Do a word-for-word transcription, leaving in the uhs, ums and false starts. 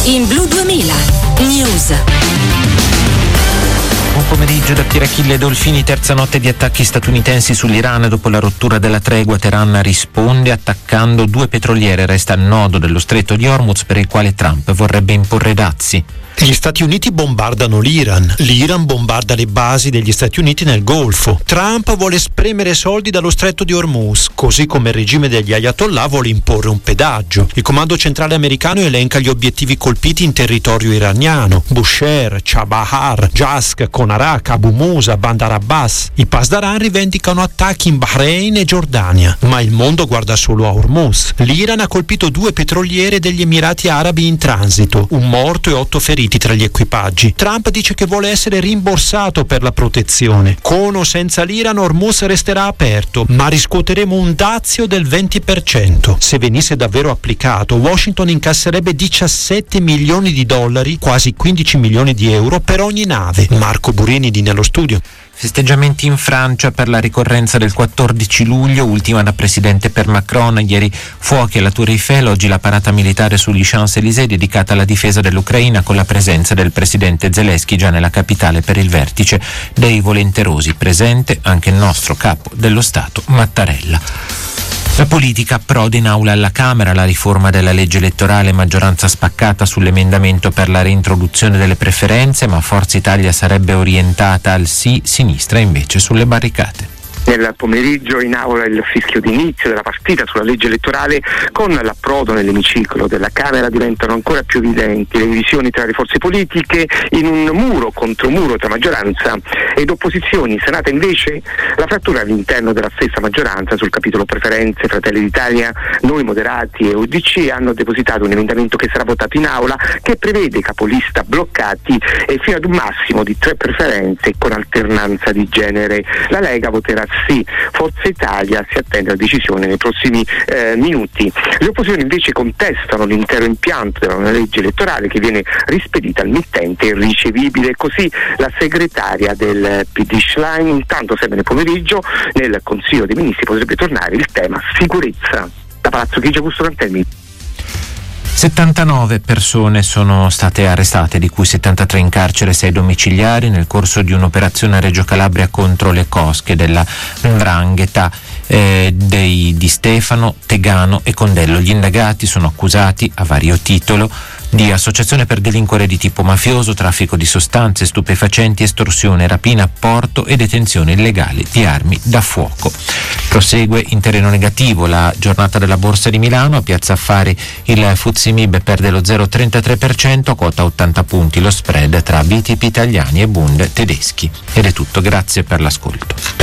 in Blu duemila News. Buon pomeriggio da Pier Achille Dolfini. Terza notte di attacchi statunitensi sull'Iran. Dopo la rottura della tregua, Teheran risponde attaccando due petroliere. Resta il nodo dello stretto di Hormuz, per il quale Trump vorrebbe imporre dazi. Gli Stati Uniti bombardano l'Iran, l'Iran bombarda le basi degli Stati Uniti nel Golfo. Trump vuole spremere soldi dallo stretto di Hormuz, così come il regime degli Ayatollah vuole imporre un pedaggio. Il comando centrale americano elenca gli obiettivi colpiti in territorio iraniano: Bushehr, Chabahar, Jask, Konarak, Abu Musa, Bandar Abbas. I Pasdaran rivendicano attacchi in Bahrain e Giordania, ma il mondo guarda solo a Hormuz. L'Iran ha colpito due petroliere degli Emirati Arabi in transito, un morto e otto feriti tra gli equipaggi. Trump dice che vuole essere rimborsato per la protezione. Con o senza l'Iran, Hormuz resterà aperto, ma riscuoteremo un dazio del venti per cento. Se venisse davvero applicato, Washington incasserebbe diciassette milioni di dollari, quasi quindici milioni di euro, per ogni nave. Marco Burini di Nello Studio. Festeggiamenti in Francia per la ricorrenza del quattordici luglio, ultima da presidente per Macron. Ieri fuochi alla Tour Eiffel, oggi la parata militare sugli Champs-Élysées dedicata alla difesa dell'Ucraina, con la presenza del presidente Zelensky già nella capitale per il vertice dei volenterosi. Presente anche il nostro capo dello Stato Mattarella. La politica approda in aula alla Camera la riforma della legge elettorale, maggioranza spaccata sull'emendamento per la reintroduzione delle preferenze, ma Forza Italia sarebbe orientata al sì, sinistra invece sulle barricate. Nel pomeriggio in aula il fischio d'inizio della partita sulla legge elettorale. Con l'approdo nell'emiciclo della Camera diventano ancora più evidenti le divisioni tra le forze politiche, in un muro contro muro tra maggioranza ed opposizioni. In Senato invece la frattura all'interno della stessa maggioranza sul capitolo preferenze. Fratelli d'Italia, Noi Moderati e U D C hanno depositato un emendamento che sarà votato in aula, che prevede capolista bloccati e fino ad un massimo di tre preferenze con alternanza di genere. La Lega voterà sì, Forza Italia si attende la decisione nei prossimi eh, minuti. Le opposizioni invece contestano l'intero impianto della legge elettorale, che viene rispedita al mittente irricevibile. Così la segretaria del P D Schlein. Intanto sempre nel pomeriggio nel Consiglio dei Ministri potrebbe tornare il tema sicurezza. Da Palazzo Chigi, Augusto Cantelmi. settantanove persone sono state arrestate, di cui settantatré in carcere e sei domiciliari, nel corso di un'operazione a Reggio Calabria contro le cosche della 'ndrangheta eh, dei, di Stefano, Tegano e Condello. Gli indagati sono accusati a vario titolo di associazione per delinquere di tipo mafioso, traffico di sostanze stupefacenti, estorsione, rapina, apporto e detenzione illegale di armi da fuoco. Prosegue in terreno negativo la giornata della Borsa di Milano. A Piazza Affari il F T S E M I B perde lo zero virgola trentatré per cento, quota ottanta punti lo spread tra B T P italiani e Bund tedeschi. Ed è tutto, grazie per l'ascolto.